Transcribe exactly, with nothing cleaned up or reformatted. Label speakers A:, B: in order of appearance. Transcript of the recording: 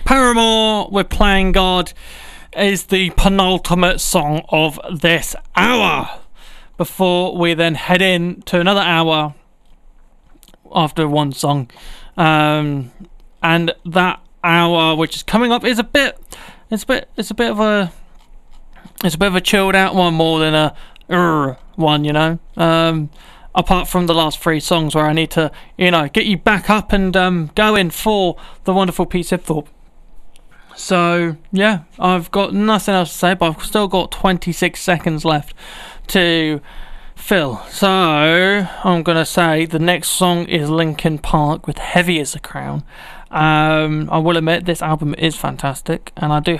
A: Paramore with Playing God is the penultimate song of this hour, before we then head in to another hour after one song. Um, and that hour which is coming up is a bit it's a bit it's a bit of a it's a bit of a chilled out one, more than a uh, one, you know. Um, apart from the last three songs where I need to, you know, get you back up and um, going for the wonderful Pete Sibthorpe. So yeah, I've got nothing else to say, but I've still got twenty-six seconds left to fill. So I'm gonna say the next song is Linkin Park with Heavy as a Crown. Um, I will admit this album is fantastic, and I do